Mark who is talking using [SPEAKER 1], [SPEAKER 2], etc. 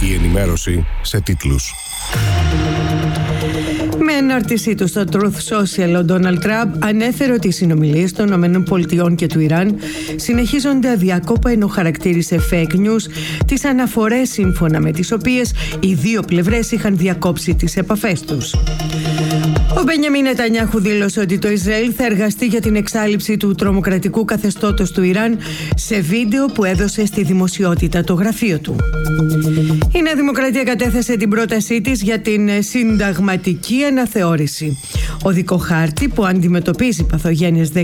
[SPEAKER 1] Η ενημέρωση σε τίτλους.
[SPEAKER 2] Με ανάρτησή του στο Truth Social, ο Ντόναλντ Τραμπ ανέφερε ότι οι συνομιλίες των ΗΠΑ και του Ιράν συνεχίζονται αδιάκοπα, ενώ χαρακτήρισε fake news τις αναφορές σύμφωνα με τις οποίες οι δύο πλευρές είχαν διακόψει τις επαφές τους. Ο Μπενιαμίν Νετανιάχου δήλωσε ότι το Ισραήλ θα εργαστεί για την εξάλειψη του τρομοκρατικού καθεστώτος του Ιράν σε βίντεο που έδωσε στη δημοσιότητα το γραφείο του. Η Νέα Δημοκρατία κατέθεσε την πρότασή της για την συνταγματική αναθεώρηση. Οδικό χάρτη που αντιμετωπίζει παθογένειες